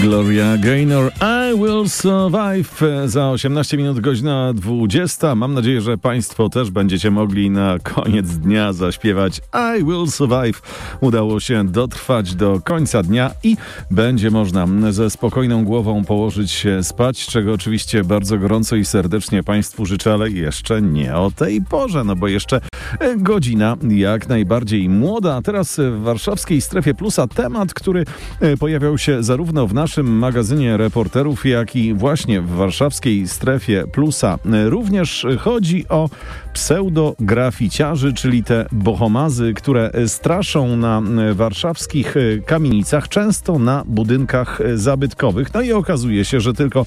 Gloria Gaynor, I Will Survive. Za 18 minut godzina 20. Mam nadzieję, że Państwo też będziecie mogli na koniec dnia zaśpiewać I Will Survive. Udało się dotrwać do końca dnia i będzie można ze spokojną głową położyć się spać, czego oczywiście bardzo gorąco i serdecznie Państwu życzę, ale jeszcze nie o tej porze, no bo jeszcze godzina jak najbardziej młoda. A teraz w warszawskiej Strefie Plusa temat, który pojawiał się zarówno w naszym magazynie reporterów, jak i właśnie w warszawskiej Strefie Plusa. Również chodzi o pseudograficiarzy, czyli te bohomazy, które straszą na warszawskich kamienicach, często na budynkach zabytkowych. No i okazuje się, że tylko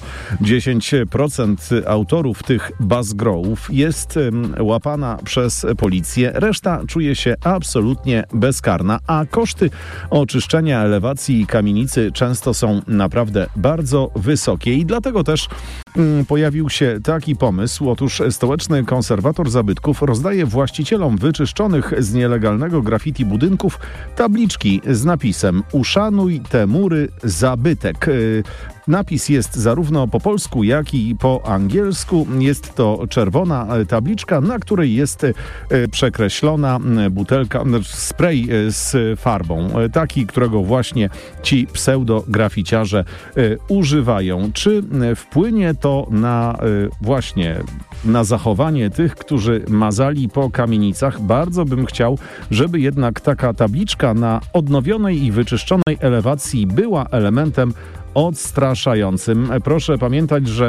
10% autorów tych bazgrołów jest łapana przez policję. Reszta czuje się absolutnie bezkarna, a koszty oczyszczenia elewacji kamienicy często są naprawdę bardzo wysokie i dlatego też pojawił się taki pomysł. Otóż stołeczny konserwator zabytków rozdaje właścicielom wyczyszczonych z nielegalnego graffiti budynków tabliczki z napisem „Uszanuj te mury, zabytek”. Napis jest zarówno po polsku, jak i po angielsku. Jest to czerwona tabliczka, na której jest przekreślona butelka, spray z farbą. Taki, którego właśnie ci pseudograficiarze używają. Czy wpłynie to właśnie na zachowanie tych, którzy mazali po kamienicach? Bardzo bym chciał, żeby jednak taka tabliczka na odnowionej i wyczyszczonej elewacji była elementem odstraszającym. Proszę pamiętać, że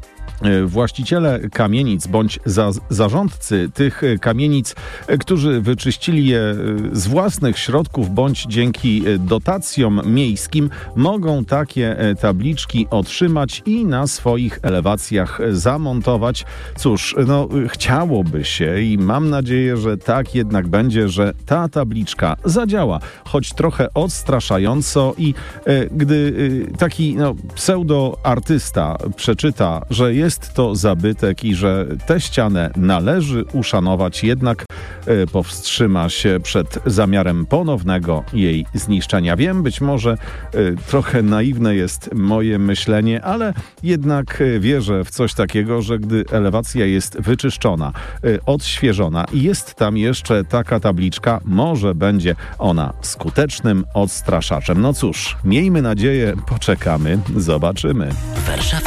właściciele kamienic bądź zarządcy tych kamienic, którzy wyczyścili je z własnych środków bądź dzięki dotacjom miejskim, mogą takie tabliczki otrzymać i na swoich elewacjach zamontować. Cóż, chciałoby się i mam nadzieję, że tak jednak będzie, że ta tabliczka zadziała, choć trochę odstraszająco i gdy taki pseudoartysta przeczyta, że jest to zabytek i że tę ścianę należy uszanować, jednak powstrzyma się przed zamiarem ponownego jej zniszczenia. Wiem, być może trochę naiwne jest moje myślenie, ale jednak wierzę w coś takiego, że gdy elewacja jest wyczyszczona, odświeżona i jest tam jeszcze taka tabliczka, może będzie ona skutecznym odstraszaczem. No cóż, miejmy nadzieję, poczekamy, zobaczymy.